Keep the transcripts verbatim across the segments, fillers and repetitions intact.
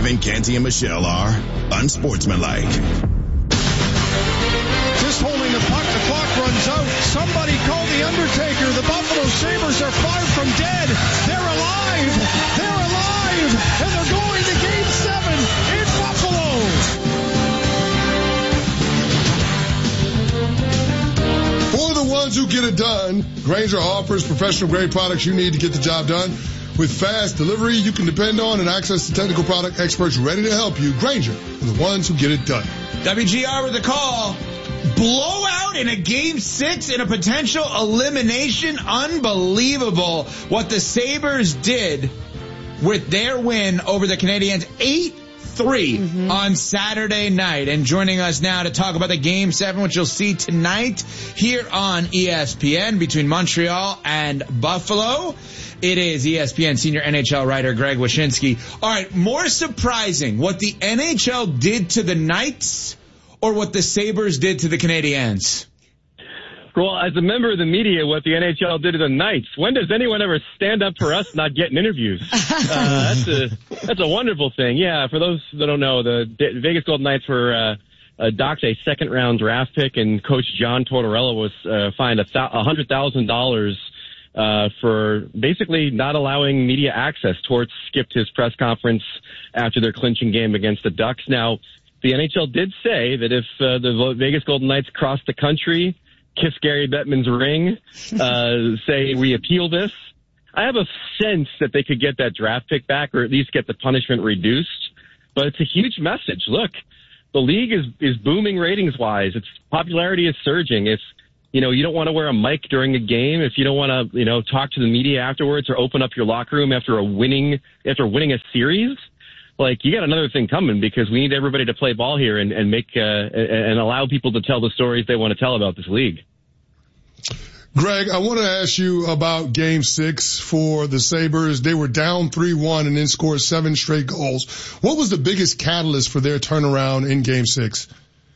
Kevin, Canty, and Michelle are unsportsmanlike. Just holding the puck, the clock runs out. Somebody call the Undertaker. The Buffalo Sabres are far from dead. They're alive. They're alive. And they're going to Game seven in Buffalo. For the ones who get it done, Grainger offers professional grade products you need to get the job done. With fast delivery you can depend on and access to technical product experts ready to help you. Grainger, for the ones who get it done. W G R with a call. Blowout in a game six in a potential elimination. Unbelievable what the Sabres did with their win over the Canadiens. eight three mm-hmm. on Saturday night. And joining us now to talk about the Game seven, which you'll see tonight here on E S P N between Montreal and Buffalo, it is E S P N senior N H L writer Greg Wyshynski. All right, more surprising, what the N H L did to the Knights or what the Sabres did to the Canadiens? Well, as a member of the media, what the N H L did to the Knights. When does anyone ever stand up for us not getting interviews? Uh, that's a that's a wonderful thing. Yeah, for those that don't know, the Vegas Golden Knights were uh, uh, docked a second-round draft pick, and Coach John Tortorella was uh, fined a th- one hundred thousand dollars uh, for basically not allowing media access. Torts skipped his press conference after their clinching game against the Ducks. Now, the N H L did say that if uh, the Vegas Golden Knights crossed the country, kiss Gary Bettman's ring, uh, say we appeal this, I have a sense that they could get that draft pick back or at least get the punishment reduced. But it's a huge message. Look, the league is, is booming ratings-wise. Its popularity is surging. If, you know, you don't want to wear a mic during a game, if you don't want to, you know, talk to the media afterwards or open up your locker room after a winning, after winning a series, like, you got another thing coming because we need everybody to play ball here and, and make, uh, and allow people to tell the stories they want to tell about this league. Greg, I want to ask you about Game six for the Sabres. They were down three one and then scored seven straight goals. What was the biggest catalyst for their turnaround in Game six?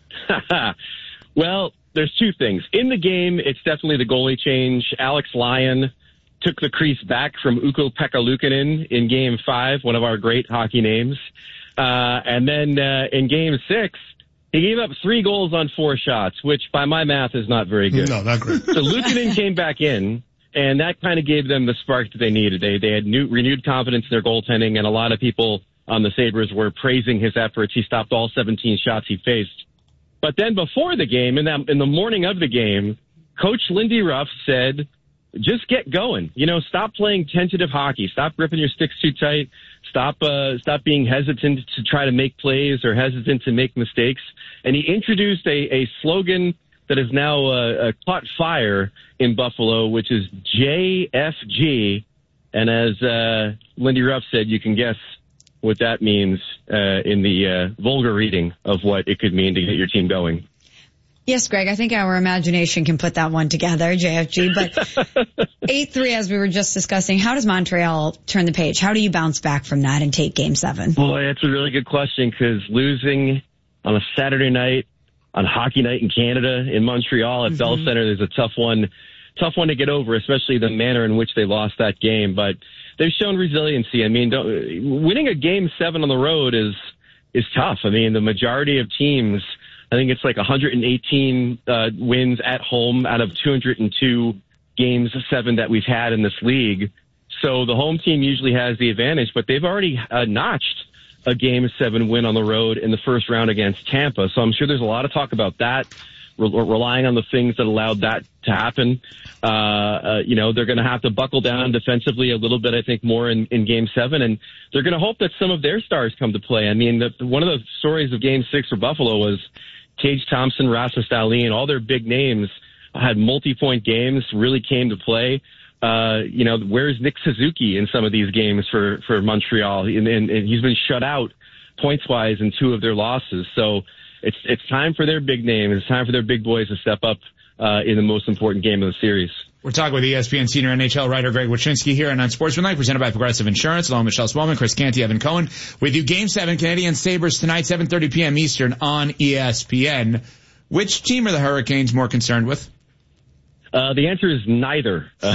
Well, there's two things. In the game, it's definitely the goalie change. Alex Lyon took the crease back from Ukko-Pekka Luukkonen in Game five, one of our great hockey names. Uh, and then uh, in Game six, he gave up three goals on four shots, which by my math is not very good. No, not great. So Luukkonen came back in, and that kind of gave them the spark that they needed. They they had new, renewed confidence in their goaltending, and a lot of people on the Sabres were praising his efforts. He stopped all seventeen shots he faced. But then before the game, in, that, in the morning of the game, Coach Lindy Ruff said, just get going. You know, stop playing tentative hockey. Stop gripping your sticks too tight. Stop, uh, stop being hesitant to try to make plays or hesitant to make mistakes. And he introduced a, a slogan that is now uh, uh, caught fire in Buffalo, which is J F G. And as uh, Lindy Ruff said, you can guess what that means uh, in the uh, vulgar reading of what it could mean to get your team going. Yes, Greg, I think our imagination can put that one together, J F G. But eight three, as we were just discussing, how does Montreal turn the page? How do you bounce back from that and take Game seven? Boy, that's a really good question, because losing on a Saturday night, on Hockey Night in Canada, in Montreal at mm-hmm. Bell Center, is a tough one, tough one to get over, especially the manner in which they lost that game. But they've shown resiliency. I mean, don't, winning a Game seven on the road is is tough. I mean, the majority of teams, I think it's like one hundred eighteen uh, wins at home out of two hundred two games seven that we've had in this league. So the home team usually has the advantage, but they've already uh, notched a Game seven win on the road in the first round against Tampa. So I'm sure there's a lot of talk about that, re- relying on the things that allowed that to happen. Uh, uh, you know, they're going to have to buckle down defensively a little bit, I think, more in, in Game seven, and they're going to hope that some of their stars come to play. I mean, the, one of the stories of Game six for Buffalo was Tage Thompson, Rasmus Dahlin, all their big names had multi-point games, really came to play. Uh, you know, where's Nick Suzuki in some of these games for, for Montreal? And, and, and he's been shut out points-wise in two of their losses. So it's it's time for their big names. It's time for their big boys to step up uh, in the most important game of the series. We're talking with E S P N senior N H L writer Greg Wyshynski here on Unsportsmanlike, presented by Progressive Insurance, along with Michelle Swellman, Chris Canty, Evan Cohen. With you, Game seven, Canadiens Sabres tonight, seven thirty p.m. Eastern on E S P N. Which team are the Hurricanes more concerned with? Uh, the answer is neither. Uh,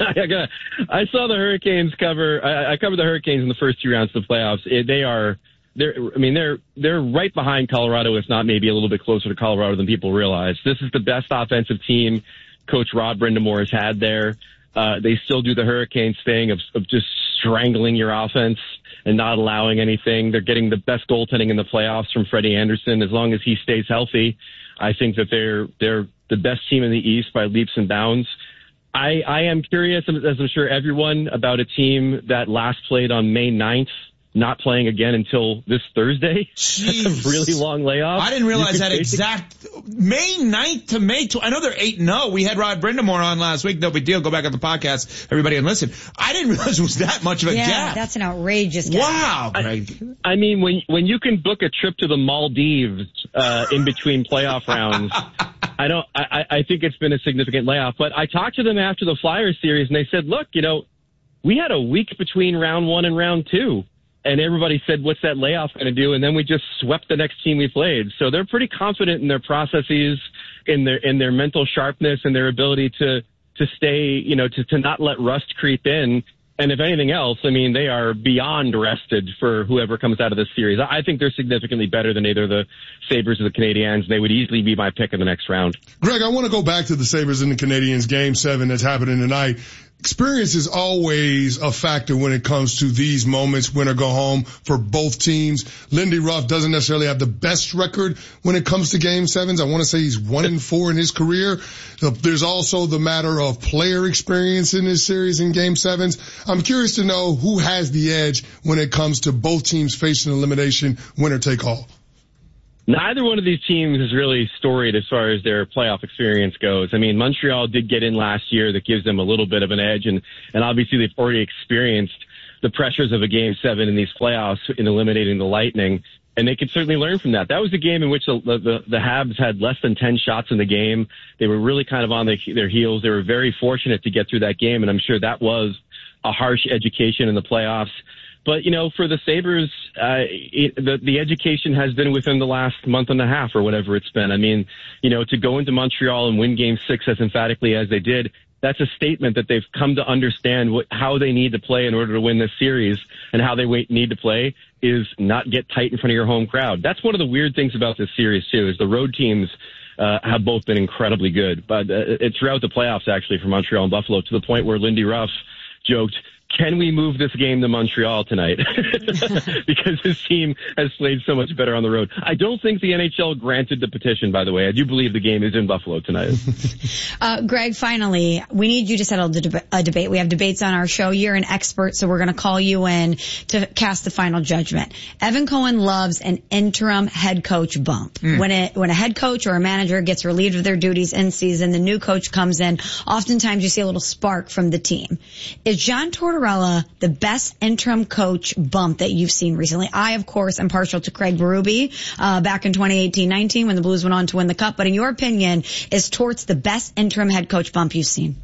I saw the Hurricanes cover, I, I covered the Hurricanes in the first two rounds of the playoffs. It, they are they're, I mean, they're, they're right behind Colorado, if not maybe a little bit closer to Colorado than people realize. This is the best offensive team Coach Rod Brindamore has had there. Uh, they still do the Hurricanes thing of, of just strangling your offense and not allowing anything. They're getting the best goaltending in the playoffs from Freddie Anderson. As long as he stays healthy, I think that they're, they're the best team in the East by leaps and bounds. I, I am curious, as I'm sure everyone, about a team that last played on May ninth, not playing again until this Thursday. Jeez. A really long layoff. I didn't realize that exact May ninth to May twelfth. I know they're eight and oh. We had Rod Brindamore on last week. No big deal. Go back on the podcast, everybody, and listen. I didn't realize it was that much of a yeah, gap. Yeah, that's an outrageous gap. Wow, Greg. I, I mean, when when you can book a trip to the Maldives uh, in between playoff rounds, I don't. I, I think it's been a significant layoff. But I talked to them after the Flyers series, and they said, "Look, you know, we had a week between round one and round two." And everybody said, what's that layoff going to do? And then we just swept the next team we played. So they're pretty confident in their processes, in their in their mental sharpness, and their ability to to stay, you know, to, to not let rust creep in. And if anything else, I mean, they are beyond rested for whoever comes out of this series. I think they're significantly better than either the Sabres or the Canadiens. They would easily be my pick in the next round. Greg, I want to go back to the Sabres and the Canadiens game seven that's happening tonight. Experience is always a factor when it comes to these moments, win or go home for both teams. Lindy Ruff doesn't necessarily have the best record when it comes to game sevens. I want to say he's one and four in his career. There's also the matter of player experience in this series in game sevens. I'm curious to know who has the edge when it comes to both teams facing elimination, winner take all. Neither one of these teams is really storied as far as their playoff experience goes. I mean, Montreal did get in last year. That gives them a little bit of an edge, and, and obviously they've already experienced the pressures of a game seven in these playoffs in eliminating the Lightning, and they could certainly learn from that. That was a game in which the, the, the Habs had less than ten shots in the game. They were really kind of on the, their heels. They were very fortunate to get through that game, and I'm sure that was a harsh education in the playoffs. But, you know, for the Sabres, uh, it, the, the education has been within the last month and a half or whatever it's been. I mean, you know, to go into Montreal and win game six as emphatically as they did, that's a statement that they've come to understand what, how they need to play in order to win this series, and how they wait, need to play is not get tight in front of your home crowd. That's one of the weird things about this series, too, is the road teams uh, have both been incredibly good. But uh, it's throughout the playoffs, actually, for Montreal and Buffalo, to the point where Lindy Ruff joked, can we move this game to Montreal tonight? Because his team has played so much better on the road. I don't think the N H L granted the petition, by the way. I do believe the game is in Buffalo tonight. uh, Greg, finally, we need you to settle the deb- a debate. We have debates on our show. You're an expert, so we're going to call you in to cast the final judgment. Evan Cohen loves an interim head coach bump. Mm. When it, when a head coach or a manager gets relieved of their duties in season, the new coach comes in. Oftentimes you see a little spark from the team. Is John Tortorella the best interim coach bump that you've seen recently? I, of course, am partial to Craig Berube, uh, back in twenty eighteen nineteen when the Blues went on to win the Cup. But in your opinion, is Torts the best interim head coach bump you've seen?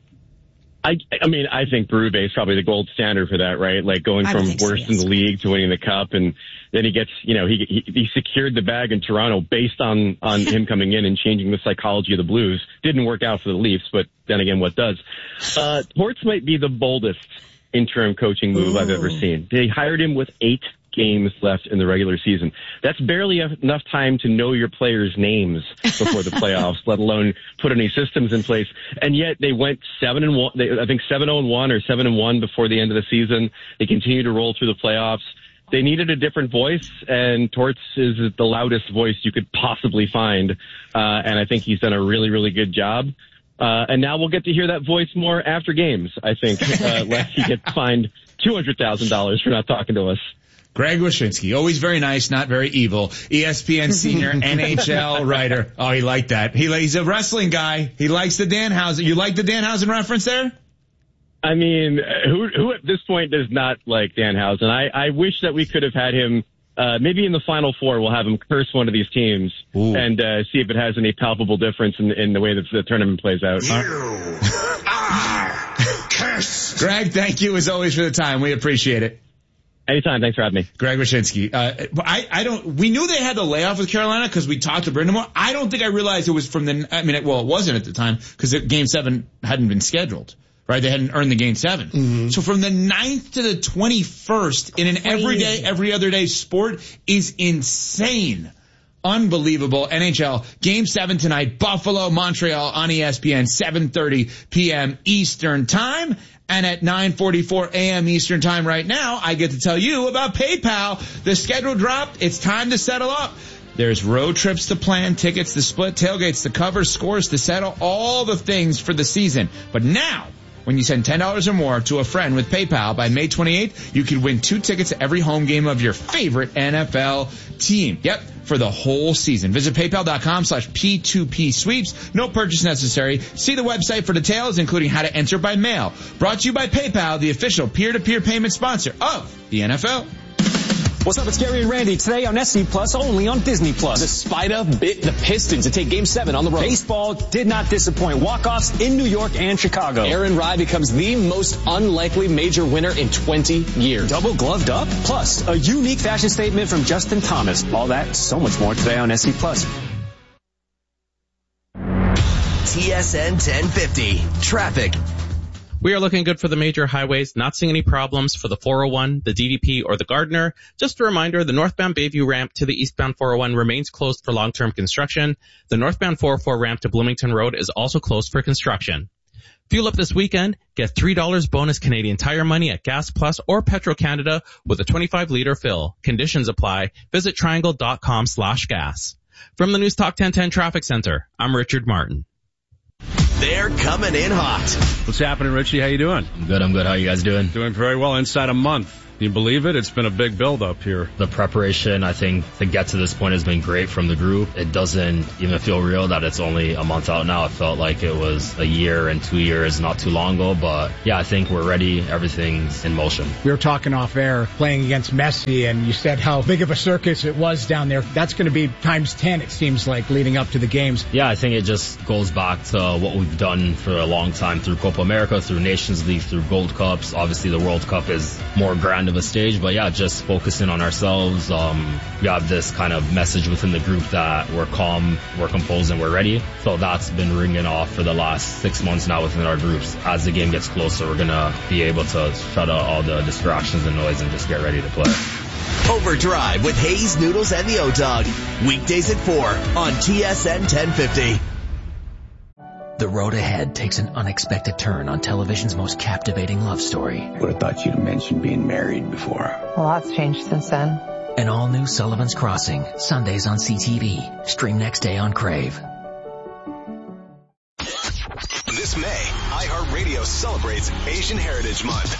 I, I mean, I think Berube is probably the gold standard for that, right? Like going from worst so, yes. in the league to winning the Cup, and then he gets, you know, he he, he secured the bag in Toronto based on on him coming in and changing the psychology of the Blues. Didn't work out for the Leafs, but then again, what does? Uh, Torts might be the boldest interim coaching move Ooh. I've ever seen. They hired him with eight games left in the regular season. That's barely enough time to know your players' names before the playoffs, let alone put any systems in place. And yet they went seven and one. They, I think seven zero and one or seven and one before the end of the season. They continue to roll through the playoffs. They needed a different voice, and Torts is the loudest voice you could possibly find. Uh, and I think he's done a really, really good job. Uh, and now we'll get to hear that voice more after games, I think, uh, lest he gets fined two hundred thousand dollars for not talking to us. Greg Wyshynski, always very nice, not very evil. E S P N senior N H L writer. Oh, he liked that. He, he's a wrestling guy. He likes the Danhausen. You like the Danhausen reference there? I mean, who, who at this point does not like Danhausen? I, I wish that we could have had him. Uh, maybe in the Final Four, we'll have him curse one of these teams Ooh. and uh, see if it has any palpable difference in, in the way that the tournament plays out. You are cursed. Greg, thank you as always for the time. We appreciate it. Anytime. Thanks for having me. Greg Wyshynski. Uh, I, I don't, we knew they had the layoff with Carolina because we talked to Brindamore. I don't think I realized it was from the, I mean, well, it wasn't at the time because game seven hadn't been scheduled. right? They hadn't earned the game seven. Mm-hmm. So from the ninth to the twenty-first in an Crazy. everyday, every other day sport is insane. Unbelievable. N H L game seven tonight, Buffalo, Montreal on E S P N, seven thirty p.m. Eastern time. And at nine forty-four a.m. Eastern time right now, I get to tell you about PayPal. The schedule dropped. It's time to settle up. There's road trips to plan, tickets to split, tailgates to cover, scores to settle, all the things for the season. But now, when you send ten dollars or more to a friend with PayPal by May twenty-eighth, you could win two tickets to every home game of your favorite N F L team. Yep, for the whole season. Visit PayPal.com slash P two P sweeps. No purchase necessary. See the website for details, including how to enter by mail. Brought to you by PayPal, the official peer-to-peer payment sponsor of the N F L. What's up, it's Gary and Randy. Today on S C Plus, only on Disney Plus. The Spider bit the Pistons to take Game seven on the road. Baseball did not disappoint. Walk-offs in New York and Chicago. Aaron Rye becomes the most unlikely major winner in twenty years. Double gloved up. Plus, a unique fashion statement from Justin Thomas. All that, so much more today on S C Plus. T S N ten fifty. Traffic. We are looking good for the major highways, not seeing any problems for the four oh one, the D D P, or the Gardner. Just a reminder, the northbound Bayview ramp to the eastbound four oh one remains closed for long-term construction. The northbound four oh four ramp to Bloomington Road is also closed for construction. Fuel up this weekend. Get three dollars bonus Canadian Tire money at Gas Plus or Petro-Canada with a twenty-five liter fill. Conditions apply. Visit triangle.com slash gas. From the News Talk ten ten Traffic Center, I'm Richard Martin. They're coming in hot. What's happening, Richie? How you doing? I'm good, I'm good. How you guys doing? Doing very well. Inside a month. Can you believe it? It's been a big build-up here. The preparation, I think, to get to this point has been great from the group. It doesn't even feel real that it's only a month out now. It felt like it was a year and two years not too long ago. But, yeah, I think we're ready. Everything's in motion. We were talking off air, playing against Messi, and you said how big of a circus it was down there. That's going to be times ten, it seems like, leading up to the games. Yeah, I think it just goes back to what we've done for a long time through Copa America, through Nations League, through Gold Cups. Obviously, the World Cup is more grand of a stage, but yeah, just focusing on ourselves. Um, we have this kind of message within the group that we're calm, we're composed, and we're ready. So that's been ringing off for the last six months now within our groups. As the game gets closer, we're going to be able to shut out all the distractions and noise and just get ready to play. Overdrive with Hayes, Noodles, and the O-Dog. Weekdays at four on T S N ten fifty. The road ahead takes an unexpected turn on television's most captivating love story. Would have thought you'd have mentioned being married before. A lot's changed since then. An all-new Sullivan's Crossing, Sundays on C T V. Stream next day on Crave. This May, iHeartRadio celebrates Asian Heritage Month.